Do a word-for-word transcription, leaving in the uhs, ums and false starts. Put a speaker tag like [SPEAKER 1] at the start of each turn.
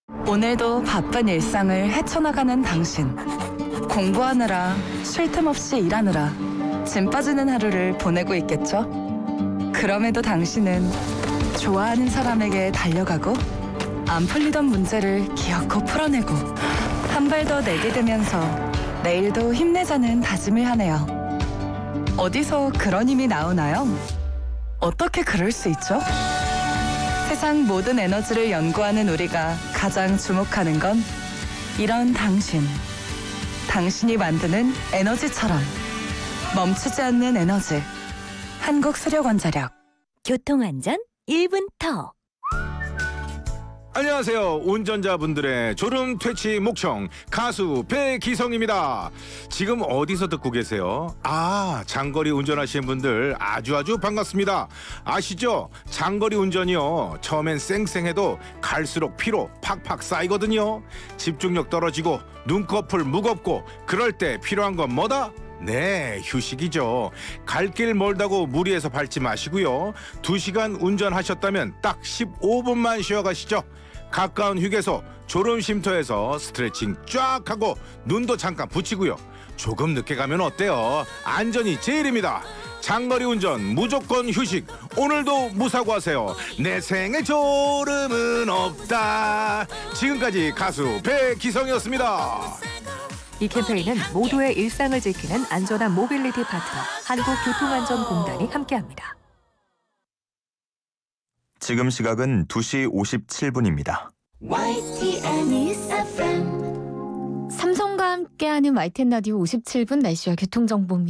[SPEAKER 1] 오늘도 바쁜 일상을 헤쳐나가는 당신. 공부하느라, 쉴 틈 없이 일하느라 짐 빠지는 하루를 보내고 있겠죠? 그럼에도 당신은 좋아하는 사람에게 달려가고 안 풀리던 문제를 기어코 풀어내고 한 발 더 내디디면서 내일도 힘내자는 다짐을 하네요. 어디서 그런 힘이 나오나요? 어떻게 그럴 수 있죠? 세상 모든 에너지를 연구하는 우리가 가장 주목하는 건 이런 당신. 당신이 만드는 에너지처럼 멈추지 않는 에너지. 한국수력원자력.
[SPEAKER 2] 교통안전 일 분 턱.
[SPEAKER 3] 안녕하세요. 운전자분들의 졸음 퇴치 목청 가수 배기성입니다. 지금 어디서 듣고 계세요? 아, 장거리 운전하시는 분들 아주 아주 반갑습니다. 아시죠? 장거리 운전이요, 처음엔 쌩쌩해도 갈수록 피로 팍팍 쌓이거든요. 집중력 떨어지고 눈꺼풀 무겁고 그럴 때 필요한 건 뭐다? 네, 휴식이죠. 갈 길 멀다고 무리해서 밟지 마시고요. 두 시간 운전하셨다면 딱 십오 분만 쉬어가시죠. 가까운 휴게소 졸음쉼터에서 스트레칭 쫙 하고 눈도 잠깐 붙이고요. 조금 늦게 가면 어때요? 안전이 제일입니다. 장거리 운전 무조건 휴식. 오늘도 무사고 하세요. 내 생에 졸음은 없다. 지금까지 가수 배기성이었습니다.
[SPEAKER 4] 이 캠페인은 모두의 일상을 지키는 안전한 모빌리티 파트너 한국교통안전공단이 함께합니다.
[SPEAKER 5] 지금 시각은 두 시 오십칠 분입니다.
[SPEAKER 6] 삼성과 함께하는 와이티엔 라디오 오십칠 분 날씨와 교통정보입니다.